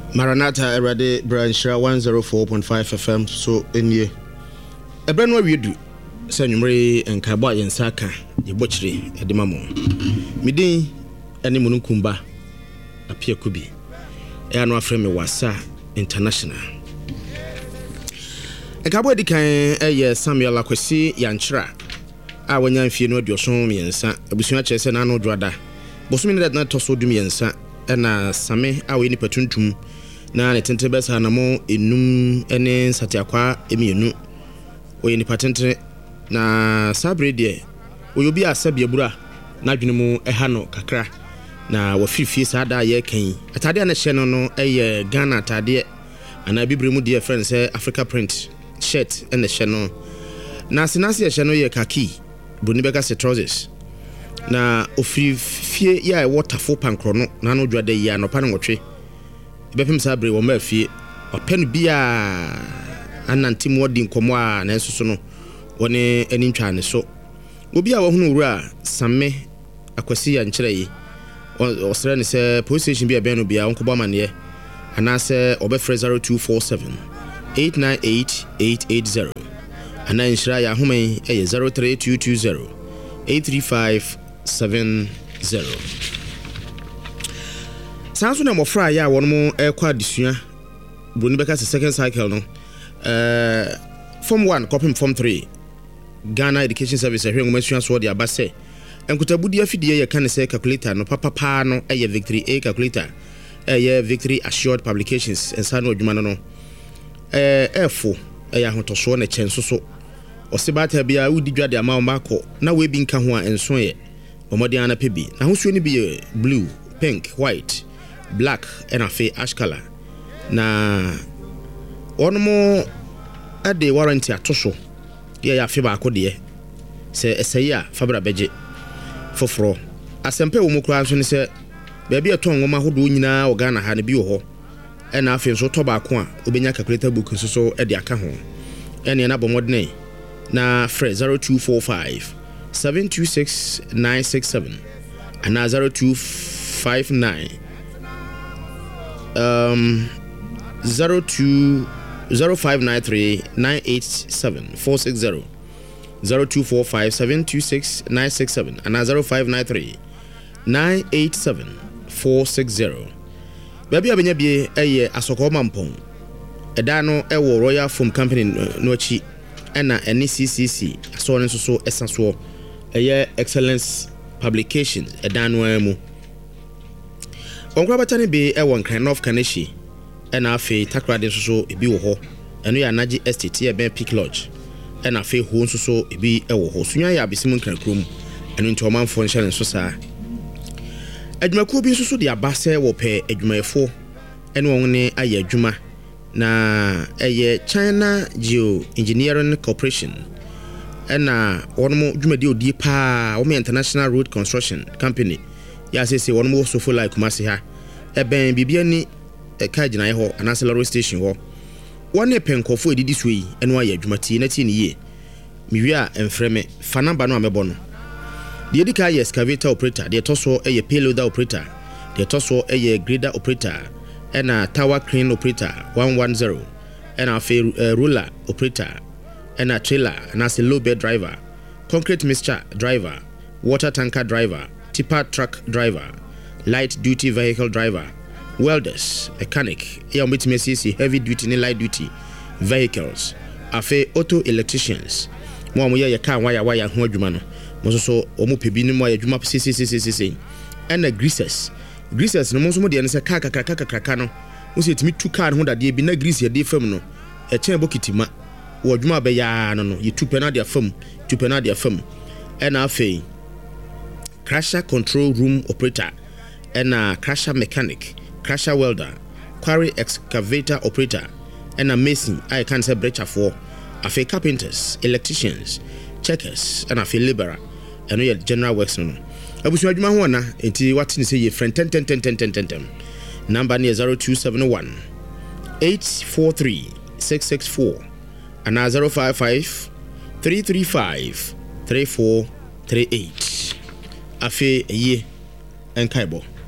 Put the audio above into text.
Maranatha Erade Branchra 104.5 FM so enye. Ebrenwa wiedu sanyumre enkabo yensaka yebochire edemamo. Midin ene mununkumba apia kubi. E anu afreme wasa international. Enkabo edikan eye Samuel Akwesi yanchra a wanya mfie no aduoson miensa abusua kyerese na anu dwada. Bosumi ne na toso dum yensa na same a we ni patuntum na ne tente besa na mo enum ene satiakwa emienu we ni patente na sabre de oyobi asabia bura na dwene mu eha no kakra na wafifie sada ye kan atade na hye no eye Ghana atade ana bibre mu de friend say Africa print shirt ene hye no na sinase hye no ye kaki boni beka se trousers na ofifie ya waterfall pankro no na no dwade ya no pa no wotwe bepem sabre wo mafie openu bia anantim wodi nkomo a na enso no woni ani ntwa ne so obi a wo hunu wura Same Akwesi ya nkyere yi osere ne se police station bia ben no bia onkobo amane ana se obefre 0247 898 880 ana nshira ya homen eye 03220 83570 Sanso na mofra ya wonmo ekwa disua broni beka se second cycle no form 1 copy form 3 Ghana Education Service ehwe ngomasua so de abase enkutabudi afidie ye kan se calculator no papa no eye Victory A calculator eye Victory Assured Publications ensano adwuma no efo eye ahotoso na chenso so osibata bia udi dwade ama mako na we bi nka ho a enso ye omodi ana pebi na hosuo ni bi blue pink white black and a ash color na onomo ade warranty atoso ya fe ba akode se eseya fabra beje foforo asempe wo mukura so ne se baabi eto nwoma hodo nyina ogana ha ne bi wo ho na afi so to ba ko a obenya calculator book so ade aka ho ene na bomodne na fre 0245 726 967 ana 0259 0593 987 460 0245 726 967 and 0593 987 460 baby abenya bie eye asoko mampon eda no ewo Royal Foam Company no chi ena NCCC aso ne so esaso eye Excellence Publications eda no amu onkrabata ne be ewo nkran of Kaneshi ena afi takrade so ebi wo ho eno ya Naji Estate ya Ben Peak Lodge ena afi ho so ebi ewo ho sunya ya abisimu nkran krom eno nti omanfo nhyɛ so saa adwumakuo bi so de abase wo pe adwumayefo eno won ne aye adwuma na eye China Geo Engineering Corporation ena wonmo dwumadi odi pa wo International Road Construction Company ya sese wonmo sofo like Kumasi ha eben bibia ni kajina ye ho ana railway station ho wone penkofo edidi so yi eno aye adwumati na tie ne ye miwia emfreme fa number no amebo no de edika ye excavator operator de toso eye payloader operator de toso eye grader operator ena tower crane operator 110 ena fe roller operator ena trailer na se low bed driver concrete mixture driver water tanker driver tipper truck driver light duty vehicle driver welders mechanic ya umetimesisi heavy duty ni light duty vehicles afe auto electricians mo ye ka waya ho adwuma no mo so omo pebi ni mo ya adwuma sisi ena greasers no mo so mo de ne se kaka no mo se timi tu car ho dade bi na grease ye de fam no e chen bokitima wo adwuma be ya no ye tupe na de fam ena afe crusher control room operator ena crusher mechanic crusher welder quarry excavator operator ena mason I can say breacher for afi carpenters electricians checkers ena afi laborer eno ye general works no abusu adwuma ho na enti watini say ye friend 10 number near 0271 843 664 and 055 335 3438 afi ye enkaibo